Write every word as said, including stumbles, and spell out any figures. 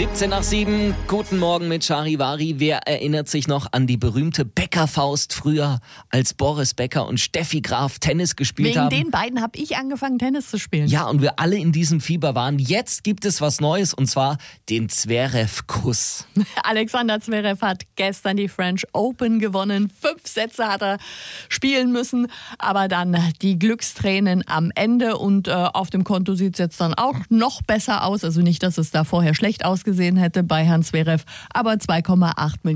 siebzehn nach sieben, guten Morgen mit Charivari. Wer erinnert sich noch an die berühmte Bäckerfaust früher, als Boris Becker und Steffi Graf Tennis gespielt Wegen haben? den beiden habe ich angefangen, Tennis zu spielen. Ja, und wir alle in diesem Fieber waren. Jetzt gibt es was Neues, und zwar den Zverev-Kuss. Alexander Zverev hat gestern die French Open gewonnen. Fünf Sätze hat er spielen müssen, aber dann die Glückstränen am Ende. Und äh, auf dem Konto sieht es jetzt dann auch noch besser aus. Also nicht, dass es da vorher schlecht ausgesehen hätte bei Herrn Zverev, aber zwei Komma acht Millionen